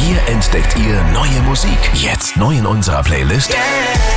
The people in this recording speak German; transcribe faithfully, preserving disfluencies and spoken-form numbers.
Hier entdeckt ihr neue Musik. Jetzt neu in unserer Playlist.